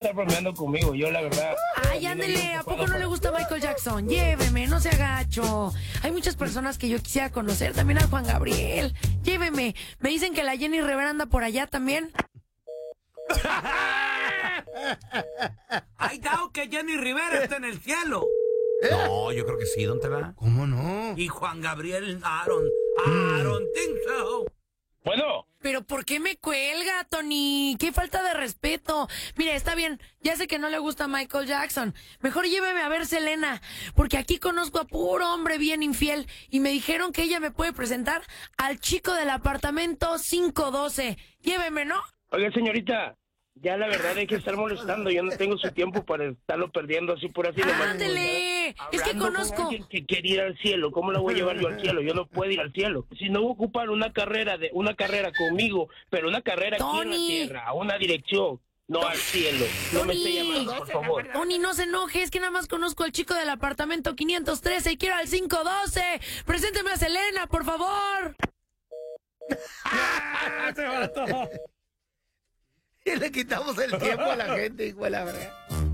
estar bromeando conmigo, yo la verdad. Ay, ándele, ¿a poco no le gusta Michael Jackson? Lléveme, no se agacho. Hay muchas personas que yo quisiera conocer, también a Juan Gabriel. Lléveme. Me dicen que la Jenny Rivera anda por allá también. Hay dado que Jenny Rivera está en el cielo. No, yo creo que sí, ¿dónde va? ¿Cómo no? Y Juan Gabriel, I don't think so. Bueno. ¿Pero por qué me cuelga, Tony? ¡Qué falta de respeto! Mire, está bien, ya sé que no le gusta Michael Jackson. Mejor lléveme a ver Selena, porque aquí conozco a puro hombre bien infiel y me dijeron que ella me puede presentar al chico del apartamento 512. Lléveme, ¿no? Oiga, señorita, ya la verdad hay que estar molestando. Yo no tengo su tiempo para estarlo perdiendo así por así. ¡Ándele! Es que Hablando con conozco... alguien que quiere ir al cielo, ¿cómo la voy a llevar yo al cielo? Yo no puedo ir al cielo. Si no voy a ocupar una carrera conmigo, pero una carrera aquí en la tierra, a una dirección, no al cielo. No me esté llamando, por favor. Tony, no se enoje, es que nada más conozco al chico del apartamento 513 y quiero al 512. Presénteme a Selena, por favor. Y le quitamos el tiempo a la gente, hijo de la verdad.